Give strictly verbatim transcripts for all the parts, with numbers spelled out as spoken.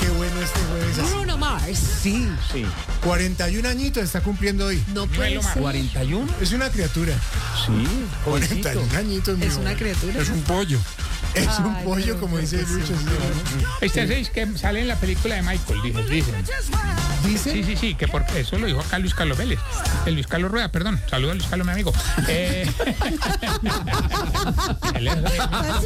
qué bueno este jueves. Así. Bruno Mars. Sí, Sí. cuarenta y un añitos está cumpliendo hoy. No puede ser. ¿cuarenta y uno? Es una criatura. Sí, cuarenta y un añitos. Es mi una amor. criatura. Es un pollo. Es un Ay, pollo, no, como no, dice no, Lucho. sí, Este es que sale en la película de Michael, dice, dicen. ¿Dice? Sí, sí, sí, que porque eso lo dijo acá Luis Carlos Vélez. El Luis Carlos Rueda, perdón. Saludos a Luis Carlos, mi amigo. Eh... Él es rey. Así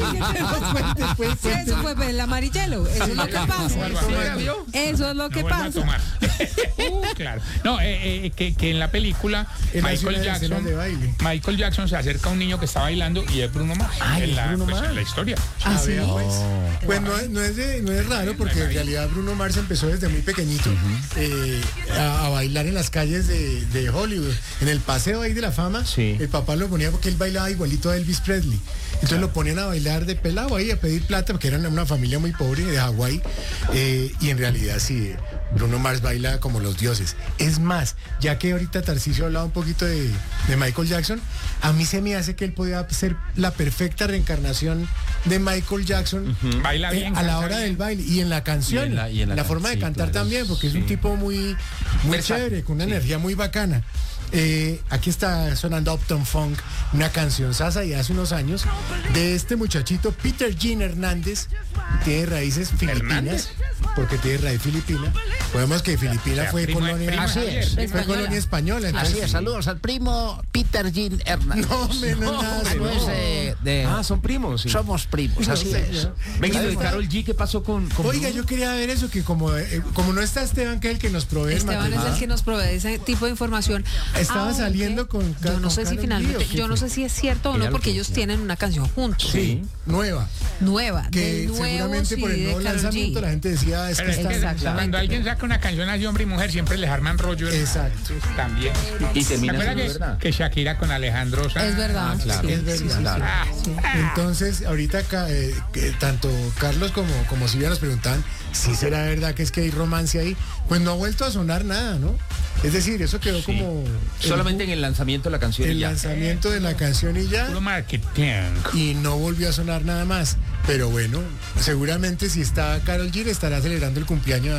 que sí, eso fue el amarillelo. Eso es lo que pasa. Sí, ya vio. Eso es lo que No vuelva a pasa. tomar. Uh, claro. No, eh, eh, que, que en la película Él hace Michael unas Jackson, escenas de baile. Michael Jackson se acerca a un niño que está bailando y es Bruno Mars. Ay, en ¿es la, Bruno pues, Mars? en la historia. ¿Ah, sí? vea, pues. Pues no, es- no es de- no es raro porque en realidad Bruno Mars empezó desde muy pequeñito eh, a, a bailar en las calles de, de Hollywood. En el paseo ahí de la fama, Sí. el papá lo ponía porque él bailaba igualito a Elvis Presley. Entonces lo ponían a bailar de pelado ahí, a pedir plata, porque eran una familia muy pobre de Hawái. Eh, y en realidad sí, Bruno Mars baila como los dioses. Es más, ya que ahorita Tarcisio hablaba un poquito de, de Michael Jackson, a mí se me hace que él podía ser la perfecta reencarnación de Michael Jackson. Baila Eh, bien. a la canta hora bien. del baile y en la canción, Y en la- y en la la can- forma de sí, cantar claro, también, porque es un sí. tipo muy, muy Versátil, chévere, con una sí. energía muy bacana. Eh, aquí está sonando Uptown Funk, una canción sasa de hace unos años de este muchachito Peter Jean Hernández, tiene raíces filipinas, ¿Hernández? porque tiene raíz filipina. Podemos que Filipina O sea, fue primo- colonia, primo Así Javier, es. primo fue Española. colonia española. Así entonces- es, saludos al primo Peter Jean Hernández. No, hombre, no, nada, No, no. es, eh, de- Ah, son primos. Sí. somos primos, así No, es. señor. Venga, y lo de Está- Karol G, ¿qué pasó con, con Oiga, Bruno? yo quería ver eso, que como, eh, como no está Esteban, que es el que nos provee el Esteban es material. el que nos provee ese tipo de información. Estaba Aunque saliendo con Ca- Yo no con sé si Karol G, finalmente, ¿o qué yo no fue? sé si es cierto o Ella no, lo porque que ellos decía. tienen una canción juntos. Sí, nueva. Nueva. Que del nuevo seguramente por C D el de nuevo Karol lanzamiento la G. gente decía es que Pero es está que Exactamente. cuando alguien saca una canción así, hombre y mujer, siempre les arman rollo. hermano. Exacto. También. Y ¿Se termina acuerdan siendo que, verdad. que Shakira con Alejandro Sanz? Es verdad. claro. sí, Es verdad. sí, sí, Claro. Ah, Entonces, ahorita ca- eh, que tanto Carlos como, como Silvia nos preguntaban si será verdad que es que hay romance ahí. Pues no ha vuelto a sonar nada, ¿no? Es decir, eso quedó Sí. como el- Solamente en el lanzamiento de la canción el y ya. lanzamiento de la canción y ya. puro marketing. Y no volvió a sonar nada más. Pero bueno, seguramente si está Karol G le estará celebrando el cumpleaños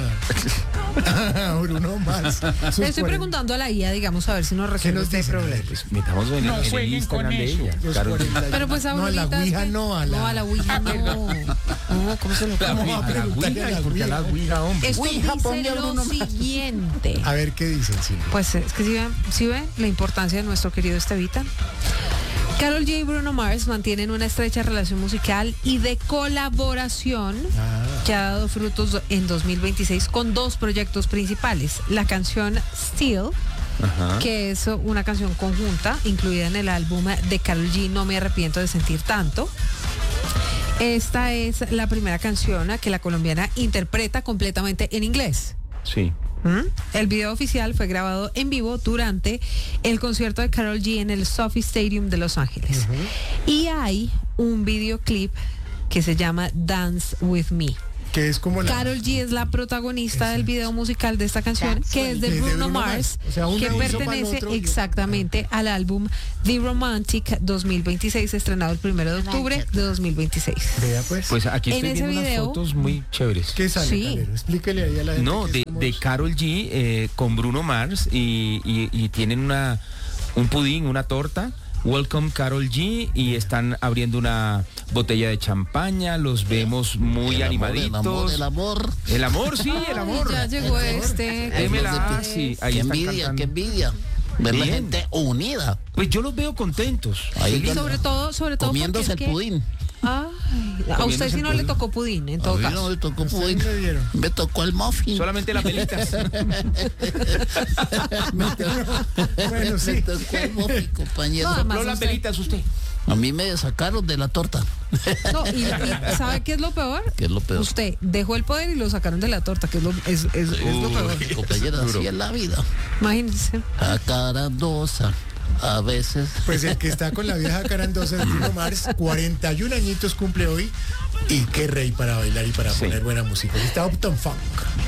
a, a Bruno Mars. Sus Le estoy cuarenta. preguntando a la I A, digamos, a ver si nos ¿Qué resuelve nos este dicen? problema. Pues metamos en, No en el jueguen Instagram con de eso. ella. Los Karol G. cuarenta. Pero pues No, a la ahorita es Ouija que- no, a la- No, a la Ouija no. No, ¿cómo se lo La ¿Cómo va a Ouija, la preguntarle a Ouija, la ¿y por qué a la Ouija, hombre? Esto Ouija, ponle dice a lo Bruno Mars. siguiente. A ver qué dicen, Silvia. Pues es que si ven, si ven la importancia de nuestro querido Estevita. Karol G y Bruno Mars mantienen una estrecha relación musical y de colaboración Ah. que ha dado frutos en dos mil veintiséis con dos proyectos principales. La canción Still, Ajá. que es una canción conjunta incluida en el álbum de Karol G, No me arrepiento de sentir tanto. Esta es la primera canción que la colombiana interpreta completamente en inglés. Sí. ¿Mm? El video oficial fue grabado en vivo durante el concierto de Karol G en el Sophie Stadium de Los Ángeles. Y hay un videoclip que se llama Dance With Me. Que es como la... Karol G es la protagonista del video musical de esta canción, que es de Que es de Bruno Bruno Mars, Mars. O sea, uno que hizo pa'l pertenece otro y- exactamente al álbum The Romantic dos mil veintiséis, estrenado el primero de octubre de dos mil veintiséis. Vea pues. Pues aquí En estoy ese viendo video- unas fotos muy chéveres. ¿Qué sale, Sí. Calero? Explíquele ahí a la gente. No, que de, somos- de Karol G eh, con Bruno Mars y, y- y tienen una un pudín, una torta. Welcome Karol G y están abriendo una botella de champaña, los vemos muy El amor, animaditos. El amor, El amor, sí, el amor. Ya llegó este. el amor. Démela, sí, ahí Qué están envidia, cantando. qué envidia. Ver la Bien. gente unida. Pues yo los veo contentos. Ahí Y sobre todo, sobre todo comiéndose el porque es que- pudín. Ay, a usted sí el no le pudín. tocó pudín, en A todo mí caso. no me tocó ¿Ustedes pudín. le dieron? Me tocó el muffin. Solamente las velitas. Bueno, Me sí. tocó el muffin, compañero. No, además No las usted- velitas usted. A mí me sacaron de la torta. No, y, y ¿sabe qué es lo peor? ¿Qué es lo peor? Usted dejó el poder y lo sacaron de la torta, que es lo, es, es- es lo peor. Uy. Compañera, Duro. así es la vida. Imagínense. Acarandosa. A veces. Pues el que está con la vieja carandosa es Bruno Mars, cuarenta y un añitos cumple hoy. Y qué rey para bailar y para Sí. poner buena música. Aquí está Uptown Funk.